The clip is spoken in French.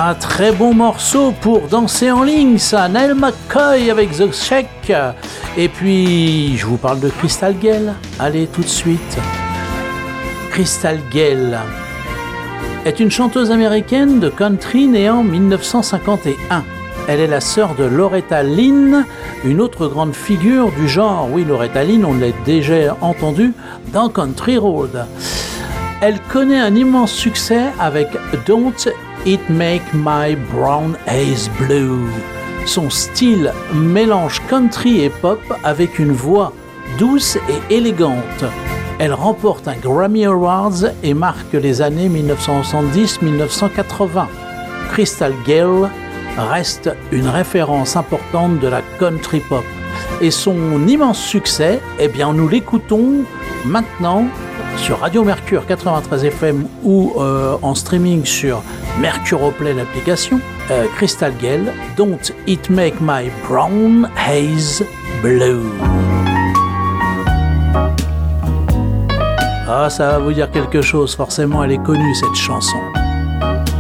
Un très bon morceau pour danser en ligne, ça. Neil McCoy avec The Check. Et puis, je vous parle de Crystal Gayle. Allez, tout de suite. Crystal Gayle est une chanteuse américaine de country née en 1951. Elle est la sœur de Loretta Lynn, une autre grande figure du genre. Oui, Loretta Lynn, on l'a déjà entendu dans Country Road. Elle connaît un immense succès avec Don't It Make My Brown Eyes Blue. Son style mélange country et pop avec une voix douce et élégante. Elle remporte un Grammy Awards et marque les années 1970-1980. Crystal Gayle reste une référence importante de la country pop. Et son immense succès, eh bien nous l'écoutons maintenant sur Radio Mercure 93 FM ou en streaming sur Mercure Play l'application. Crystal Gayle, Don't It Make My Brown Eyes Blue. Ah, ça va vous dire quelque chose, forcément elle est connue cette chanson.